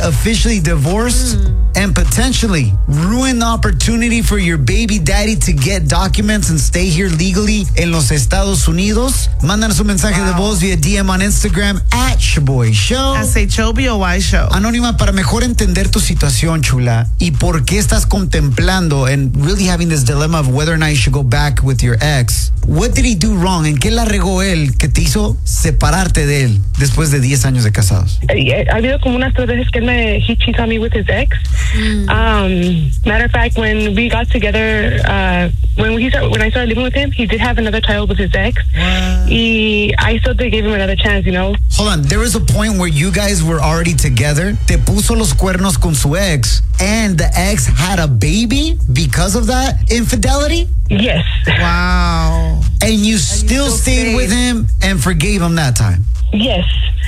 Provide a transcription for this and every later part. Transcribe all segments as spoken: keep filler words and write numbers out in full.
officially divorced mm. and potentially ruin the opportunity for your baby daddy to get documents and stay here legally en los Estados Unidos? Mándanos un mensaje wow. de voz via D M on Instagram at Shoboy Show. S H O B O Y Show. Anónima, para mejor entender tu situación, chula, y por qué estás contemplando and really having this dilemma of whether or not you should go back with your ex. What did he do wrong? ¿En qué la regó él que te hizo separarte de él después de diez años de casados? Ha habido como unas tres veces que él me, he cheated on me with his ex. Mm. Um, matter of fact, when we got together, uh, when we started, when I started living with him, he did have another child with his ex. What? He, I still did give him another chance, you know. Hold on, there was a point where you guys were already together. Te puso los cuernos con su ex, and the ex had a baby because of that infidelity? Yes. Wow. And you still, still stayed, stayed with him and forgave him that time? Yes.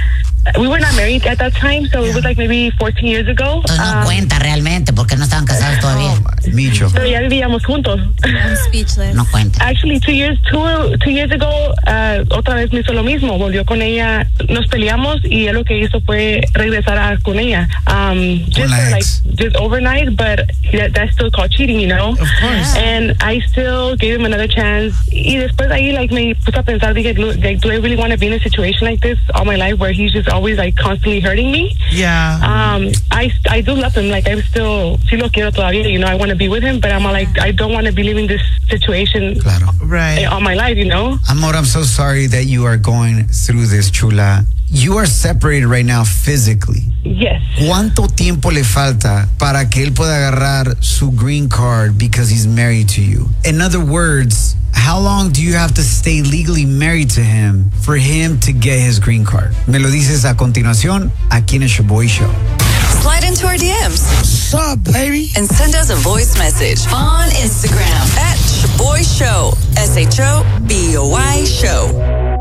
We were not married at that time, so yeah. it was like maybe fourteen years ago. Entonces no um, cuenta realmente porque no estaban casados todavía. Oh, Micho. Pero ya vivíamos juntos. I'm speechless. No cuenta. Actually, two years, two, two years ago, uh, otra vez me hizo lo mismo. Volvió con ella, nos peleamos y él lo que hizo fue regresar a, con ella. Um, just for, like just overnight, but that, that's still called cheating, you know. Of course. And I still gave him another chance. Y después ahí, like, me puse a pensar, dije, like, do I really want to be in a situation like this all my life where he's just always like constantly hurting me? Yeah. Um, I I do love him. Like, I still sí lo quiero todavía. You know, I want to be with him, but I'm like, I don't want to be living this situation claro. right all my life. You know. Amor, I'm so sorry that you are going through this, chula. You are separated right now physically. Yes. ¿Cuánto tiempo le falta para que él pueda agarrar su green card because he's married to you? In other words, how long do you have to stay legally married to him for him to get his green card? Me lo dices a continuación aquí en el Shoboy Show. Slide into our D Ms. What's up, baby? And send us a voice message on Instagram at Shoboy Show. S H O B O Y Show.